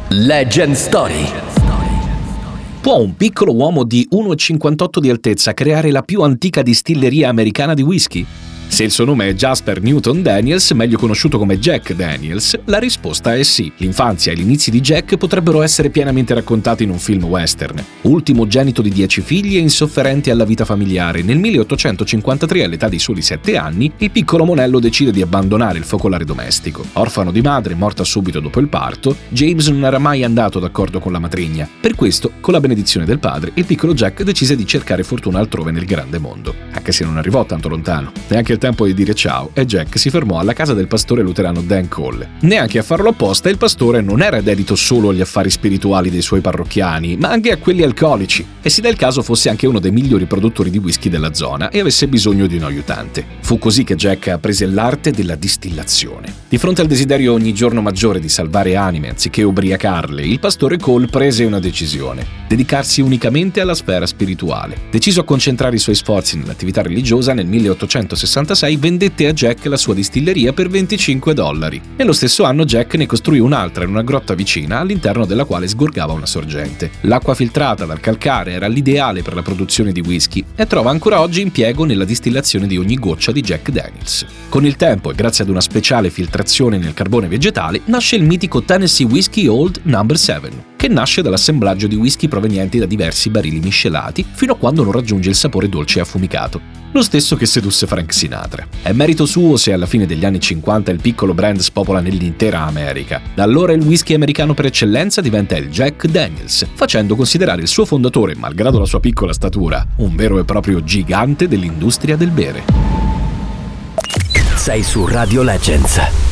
Legend Story. Può un piccolo uomo di 1,58 di altezza creare la più antica distilleria americana di whisky? Se il suo nome è Jasper Newton Daniels, meglio conosciuto come Jack Daniels, la risposta è sì. L'infanzia e gli inizi di Jack potrebbero essere pienamente raccontati in un film western. Ultimogenito di 10 figli e insofferente alla vita familiare, nel 1853, all'età di soli 7 anni, il piccolo monello decide di abbandonare il focolare domestico. Orfano di madre, morta subito dopo il parto, James non era mai andato d'accordo con la matrigna. Per questo, con la benedizione del padre, il piccolo Jack decise di cercare fortuna altrove nel grande mondo. Anche se non arrivò tanto lontano. Neanche il tempo di dire ciao e Jack si fermò alla casa del pastore luterano Dan Cole. Neanche a farlo apposta, il pastore non era dedito solo agli affari spirituali dei suoi parrocchiani, ma anche a quelli alcolici, e si dà il caso fosse anche uno dei migliori produttori di whisky della zona e avesse bisogno di un aiutante. Fu così che Jack apprese l'arte della distillazione. Di fronte al desiderio ogni giorno maggiore di salvare anime anziché ubriacarle, il pastore Cole prese una decisione: dedicarsi unicamente alla sfera spirituale. Deciso a concentrare i suoi sforzi nell'attività religiosa, nel 1866 vendette a Jack la sua distilleria per $25. Nello stesso anno Jack ne costruì un'altra in una grotta vicina, all'interno della quale sgorgava una sorgente. L'acqua filtrata dal calcare era l'ideale per la produzione di whisky e trova ancora oggi impiego nella distillazione di ogni goccia di Jack Daniels. Con il tempo e grazie ad una speciale filtrazione nel carbone vegetale nasce il mitico Tennessee Whiskey Old No. 7, che nasce dall'assemblaggio di whisky provenienti da diversi barili miscelati fino a quando non raggiunge il sapore dolce e affumicato. Lo stesso che sedusse Frank Sinatra. È merito suo se alla fine degli anni 50 il piccolo brand spopola nell'intera America. Da allora il whisky americano per eccellenza diventa il Jack Daniels, facendo considerare il suo fondatore, malgrado la sua piccola statura, un vero e proprio gigante dell'industria del bere. Sei su Radio Legends.